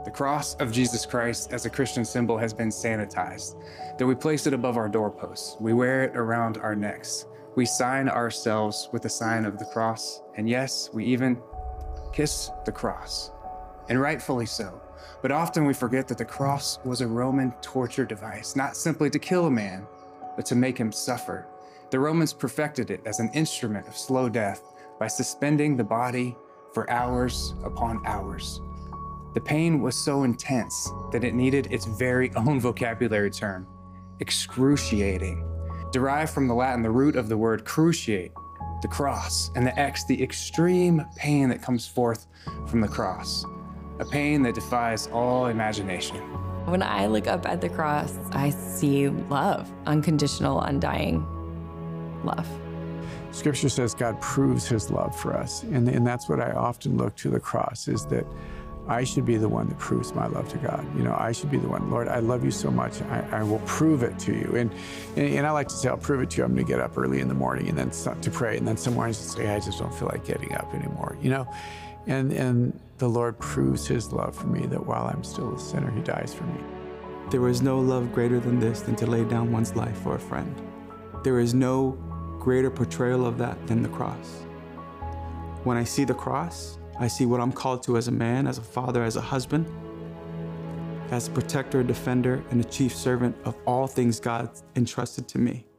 The cross of Jesus Christ as a Christian symbol has been sanitized, that we place it above our doorposts. We wear it around our necks. We sign ourselves with the sign of the cross. And yes, we even kiss the cross, and rightfully so. But often we forget that the cross was a Roman torture device, not simply to kill a man, but to make him suffer. The Romans perfected it as an instrument of slow death by suspending the body for hours upon hours. The pain was so intense that it needed its very own vocabulary term, excruciating, derived from the Latin, the root of the word cruciate, the cross, and the X, the extreme pain that comes forth from the cross, a pain that defies all imagination. When I look up at the cross, I see love, unconditional, undying love. Scripture says God proves his love for us, and that's what I often look to the cross, is that I should be the one that proves my love to God. You know, I should be the one, Lord, I love you so much, I will prove it to you. And I like to say, I'll prove it to you. I'm gonna get up early in the morning and then to pray, and then some mornings it's like, I just don't feel like getting up anymore, you know? And the Lord proves his love for me, that while I'm still a sinner, he dies for me. There is no love greater than this, than to lay down one's life for a friend. There is no greater portrayal of that than the cross. When I see the cross, I see what I'm called to as a man, as a father, as a husband, as a protector, defender, and a chief servant of all things God entrusted to me.